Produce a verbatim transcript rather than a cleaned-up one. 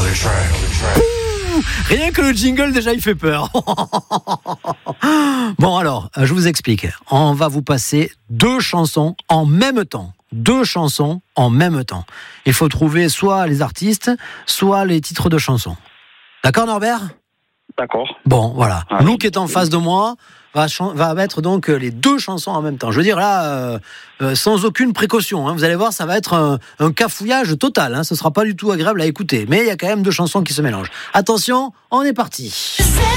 Rien que le jingle, déjà, il fait peur. Bon, alors, je vous explique. On va vous passer deux chansons en même temps. Deux chansons en même temps. Il faut trouver soit les artistes, soit les titres de chansons. D'accord, Norbert ? D'accord. Bon, voilà. Ah, Lou qui est en face de moi va, chan- va mettre donc les deux chansons en même temps. Je veux dire là, euh, euh, sans aucune précaution. Hein. Vous allez voir, ça va être un, un cafouillage total. Hein. Ce sera pas du tout agréable à écouter. Mais il y a quand même deux chansons qui se mélangent. Attention, on est parti.